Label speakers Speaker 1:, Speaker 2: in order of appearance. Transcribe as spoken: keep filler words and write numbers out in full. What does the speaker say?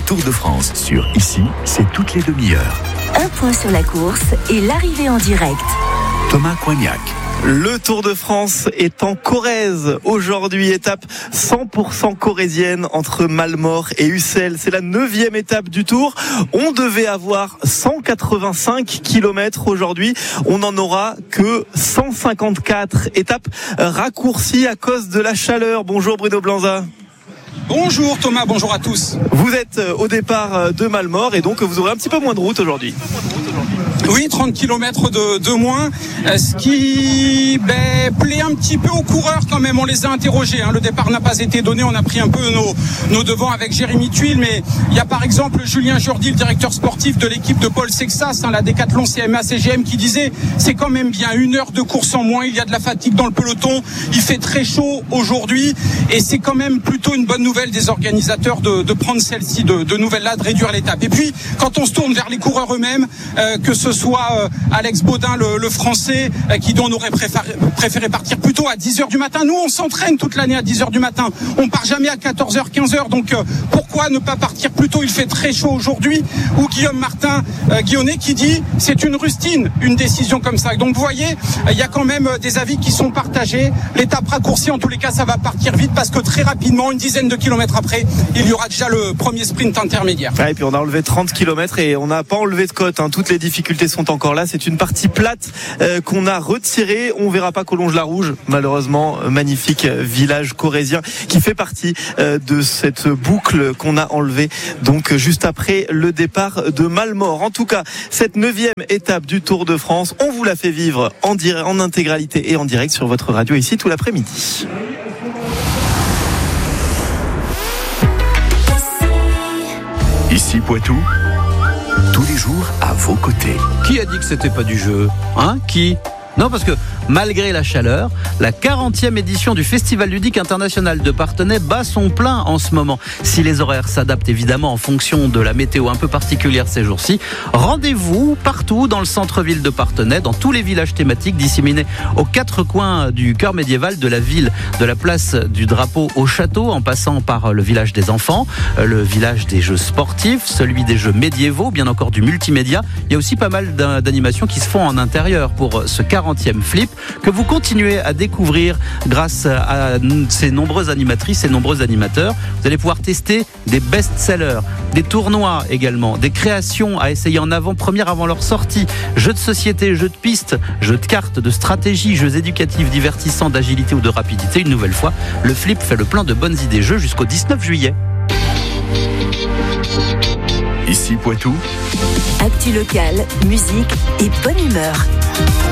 Speaker 1: Tour de France sur Ici, c'est toutes les demi-heures.
Speaker 2: Un point sur la course et l'arrivée en direct.
Speaker 1: Thomas Coignac.
Speaker 3: Le Tour de France est en Corrèze. Aujourd'hui, étape cent pour cent corrézienne entre Malmort et Ussel. C'est la neuvième étape du Tour. On devait avoir cent quatre-vingt-cinq kilomètres aujourd'hui. On n'en aura que cent cinquante-quatre. Étape raccourcie à cause de la chaleur. Bonjour Bruno Blanza.
Speaker 4: Bonjour Thomas, bonjour à tous.
Speaker 3: Vous êtes au départ de Malmort et donc vous aurez un petit peu moins de route aujourd'hui.
Speaker 4: Oui, trente kilomètres de, de moins, ce qui ben, plaît un petit peu aux coureurs quand même. On les a interrogés, hein. Le départ n'a pas été donné, on a pris un peu nos, nos devants avec Jérémy Tuile, mais il y a par exemple Julien Jourdi, le directeur sportif de l'équipe de Paul Sexas, hein, la Décathlon C M A C G M, qui disait c'est quand même bien une heure de course en moins, il y a de la fatigue dans le peloton, il fait très chaud aujourd'hui et c'est quand même plutôt une bonne nouvelle des organisateurs de, de prendre celle-ci de, de nouvelle-là, de réduire l'étape. Et puis quand on se tourne vers les coureurs eux-mêmes, euh, que ce soit euh, Alex Baudin, le, le français, euh, qui dit on aurait préféré, préféré partir plutôt à dix heures du matin. Nous on s'entraîne toute l'année à dix heures du matin, on part jamais à quatorze heures, quinze heures, donc euh, pourquoi ne pas partir plus tôt? Il fait très chaud aujourd'hui. Ou Guillaume Martin euh, Guillonnet qui dit c'est une rustine, une décision comme ça. Donc vous voyez, il euh, y a quand même euh, des avis qui sont partagés. L'étape raccourcie, en tous les cas ça va partir vite parce que très rapidement, une dizaine de kilomètres après, il y aura déjà le premier sprint intermédiaire.
Speaker 3: Ouais, et puis on a enlevé trente kilomètres et on n'a pas enlevé de côte, hein. Toutes les difficultés sont encore là. C'est une partie plate euh, qu'on a retirée. On verra pas Collonges-la-Rouge, malheureusement. Magnifique village corrézien qui fait partie euh, de cette boucle qu'on a enlevée donc juste après le départ de Malmort. En tout cas, cette neuvième étape du Tour de France, on vous la fait vivre en, direct, en intégralité et en direct sur votre radio ici tout l'après-midi.
Speaker 1: Ici Poitou, tous les jours à vos côtés.
Speaker 5: Qui a dit que c'était pas du jeu? Hein? Qui? Non, parce que malgré la chaleur, la quarantième édition du Festival ludique international de Parthenay bat son plein en ce moment. Si les horaires s'adaptent évidemment en fonction de la météo un peu particulière ces jours-ci, rendez-vous partout dans le centre-ville de Parthenay, dans tous les villages thématiques disséminés aux quatre coins du cœur médiéval de la ville, de la place du drapeau au château, en passant par le village des enfants, le village des jeux sportifs, celui des jeux médiévaux, bien encore du multimédia. Il y a aussi pas mal d'animations qui se font en intérieur pour ce quarantième flip que vous continuez à découvrir grâce à ces nombreuses animatrices, ces nombreux animateurs. Vous allez pouvoir tester des best-sellers, des tournois également, des créations à essayer en avant-première avant leur sortie, jeux de société, jeux de piste, jeux de cartes, de stratégie, jeux éducatifs, divertissants, d'agilité ou de rapidité. Une nouvelle fois, le flip fait le plein de bonnes idées jeux jusqu'au dix-neuf juillet.
Speaker 1: Ici Poitou,
Speaker 2: Actu locale, musique et bonne humeur.